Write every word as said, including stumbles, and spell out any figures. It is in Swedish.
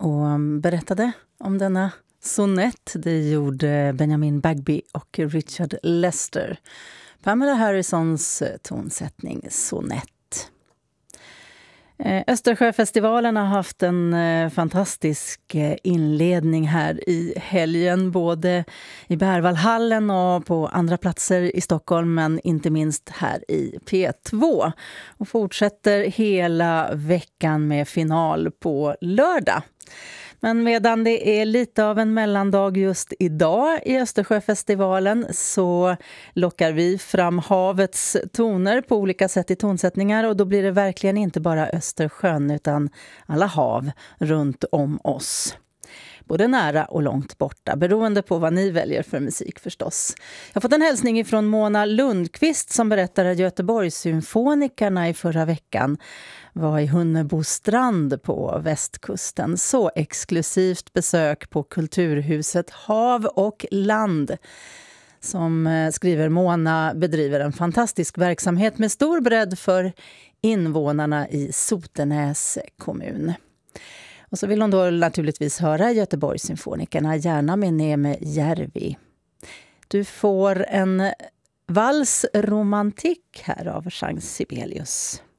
och berättade om denna sonett. Det gjorde Benjamin Bagby och Richard Lester. Pamela Harrisons tonsättning sonett. Östersjöfestivalen har haft en fantastisk inledning här i helgen, både i Berwaldhallen och på andra platser i Stockholm, men inte minst här i P två. Och fortsätter hela veckan med final på lördag. Men medan det är lite av en mellandag just idag i Östersjöfestivalen så lockar vi fram havets toner på olika sätt i tonsättningar, och då blir det verkligen inte bara Östersjön utan alla hav runt om oss. Både nära och långt borta, beroende på vad ni väljer för musik förstås. Jag har fått en hälsning från Mona Lundqvist som berättar att Göteborgssymfonikerna i förra veckan var i Hunnebostrand på västkusten. Så exklusivt besök på Kulturhuset Hav och Land. Som skriver Mona bedriver en fantastisk verksamhet med stor bredd för invånarna i Sotenäs kommun. Och så vill hon då naturligtvis höra Göteborgssymfonikerna, gärna med Neme Järvi. Du får en valsromantik här av Jean Sibelius.